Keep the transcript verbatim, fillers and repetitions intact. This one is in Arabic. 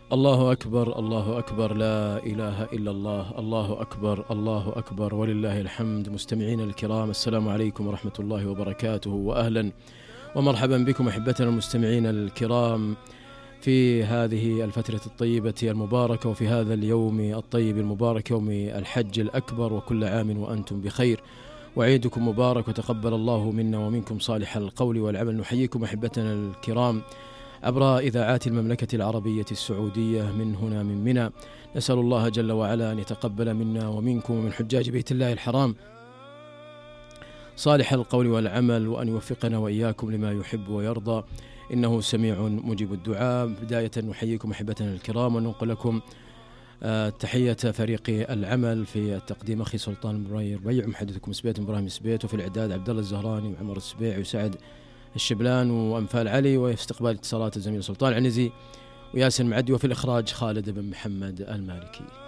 الله أكبر الله أكبر، لا إله إلا الله، الله أكبر الله أكبر ولله الحمد. مستمعين الكرام، السلام عليكم ورحمة الله وبركاته، وأهلا ومرحبا بكم أحبتنا المستمعين الكرام في هذه الفترة الطيبة المباركة وفي هذا اليوم الطيب المبارك، يوم الحج الأكبر، وكل عام وأنتم بخير، وعيدكم مبارك، وتقبل الله منا ومنكم صالح القول والعمل. نحييكم أحبتنا الكرام عبر إذاعات المملكة العربية السعودية من هنا من منى. نسأل الله جل وعلا أن يتقبل منا ومنكم ومن حجاج بيت الله الحرام صالح القول والعمل، وأن يوفقنا وإياكم لما يحب ويرضى، إنه سميع مجيب الدعاء. بداية نحييكم أحبتنا الكرام وننقل لكم آه تحية فريق العمل في التقديم، أخي سلطان ربيع، محدثكم سبيت إبراهيم سبيت، وفي الإعداد عبد الله الزهراني وعمر السبيع وسعد الشبلان وأنفال علي، وفي استقبال اتصالات الزميل سلطان عنزي وياسر معدي، وفي الإخراج خالد بن محمد المالكي.